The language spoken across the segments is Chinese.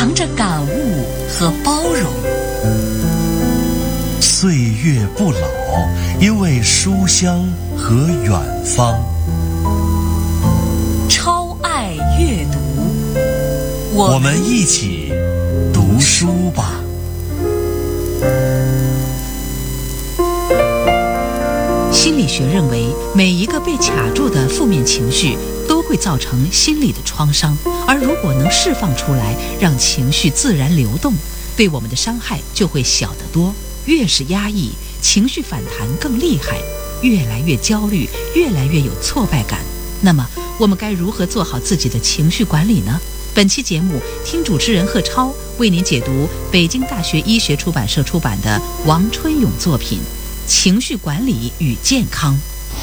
藏着感悟和包容。 岁月不老，因为书香和远方。 超爱阅读， 我们一起读书吧。 心理学认为，每一个被卡住的负面情绪都会造成心理的创伤，而如果能释放出来，让情绪自然流动，对我们的伤害就会小得多。越是压抑，情绪反弹更厉害，越来越焦虑，越来越有挫败感。那么，我们该如何做好自己的情绪管理呢？本期节目，听主持人贺超为您解读北京大学医学出版社出版的王春勇作品《情绪管理与健康》。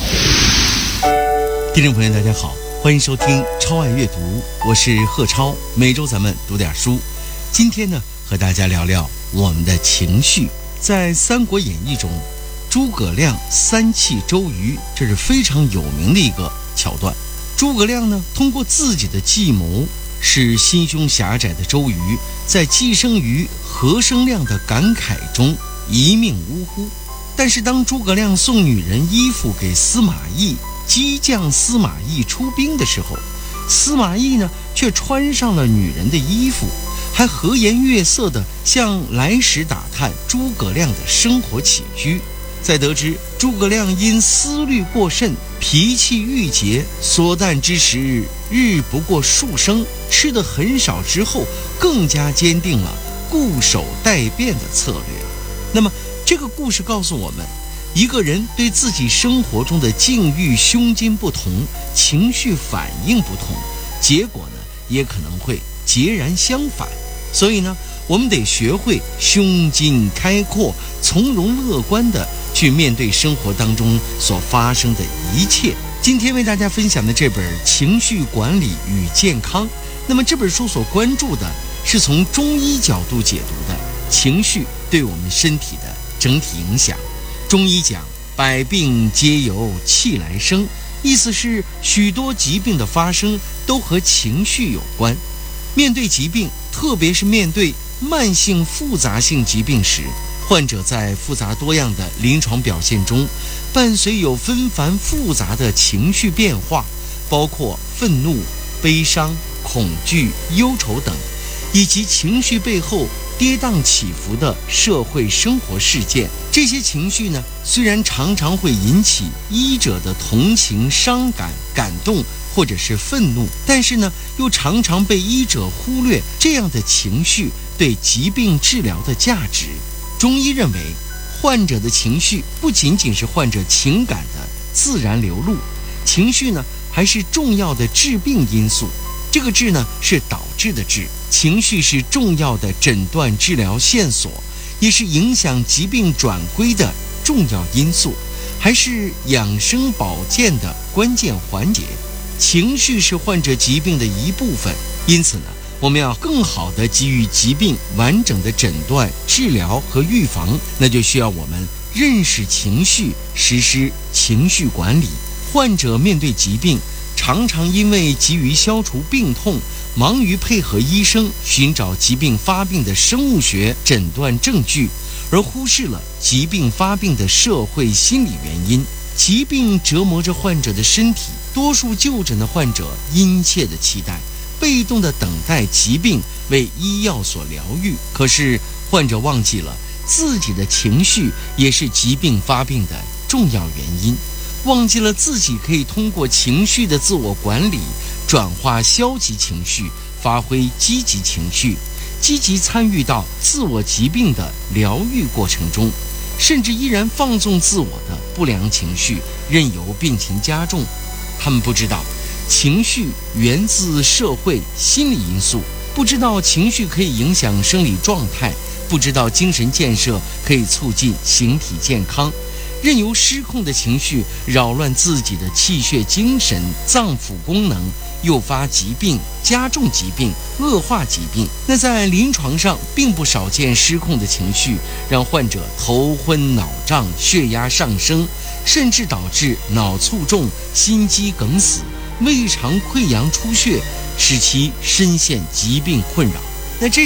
听众朋友大家好，欢迎收听超爱阅读，我是贺超，每周咱们读点书。今天呢，和大家聊聊我们的情绪。在《三国演义》中，诸葛亮三气周瑜，这是非常有名的一个桥段。诸葛亮呢，通过自己的计谋，使心胸狭窄的周瑜在寄生于何生亮的感慨中一命呜呼。但是当诸葛亮送女人衣服给司马懿，激将司马懿出兵的时候，司马懿呢却穿上了女人的衣服，还和颜悦色地向来时打探诸葛亮的生活起居。在得知诸葛亮因思虑过甚，脾气郁结，所啖之食日不过数升，吃得很少之后，更加坚定了固守待变的策略。那么这个故事告诉我们，一个人对自己生活中的境遇胸襟不同，情绪反应不同，结果呢也可能会截然相反。所以呢，我们得学会胸襟开阔，从容乐观地去面对生活当中所发生的一切。今天为大家分享的这本《情绪管理与健康》，那么这本书所关注的是从中医角度解读的情绪对我们身体的整体影响。中医讲百病皆由气来生，意思是许多疾病的发生都和情绪有关。面对疾病，特别是面对慢性复杂性疾病时，患者在复杂多样的临床表现中，伴随有纷繁复杂的情绪变化，包括愤怒、悲伤、恐惧、忧愁等，以及情绪背后跌宕起伏的社会生活事件。这些情绪呢，虽然常常会引起医者的同情、伤感、感动或者是愤怒，但是呢，又常常被医者忽略这样的情绪对疾病治疗的价值。中医认为，患者的情绪不仅仅是患者情感的自然流露，情绪呢还是重要的致病因素。这个治呢是导致的治，情绪是重要的诊断治疗线索，也是影响疾病转归的重要因素，还是养生保健的关键环节。情绪是患者疾病的一部分，因此呢，我们要更好地给予疾病完整的诊断、治疗和预防，那就需要我们认识情绪，实施情绪管理。患者面对疾病，常常因为急于消除病痛，忙于配合医生寻找疾病发病的生物学诊断证据，而忽视了疾病发病的社会心理原因。疾病折磨着患者的身体，多数就诊的患者殷切的期待，被动的等待疾病为医药所疗愈。可是患者忘记了自己的情绪也是疾病发病的重要原因，忘记了自己可以通过情绪的自我管理，转化消极情绪，发挥积极情绪，积极参与到自我疾病的疗愈过程中，甚至依然放纵自我的不良情绪，任由病情加重。他们不知道情绪源自社会心理因素，不知道情绪可以影响生理状态，不知道精神建设可以促进形体健康，任由失控的情绪扰乱自己的气血精神脏腑功能，诱发疾病，加重疾病，恶化疾病。那在临床上并不少见失控的情绪让患者头昏脑胀，血压上升，甚至导致脑卒中、心肌梗死、胃肠溃疡出血，使其深陷疾病困扰。那这